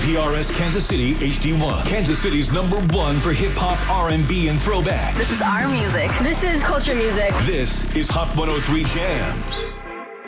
KTRS Kansas City HD1. Kansas City's #1 for hip-hop, R&B, and throwback. This is our music. This is culture music. This is Hot 103 Jams.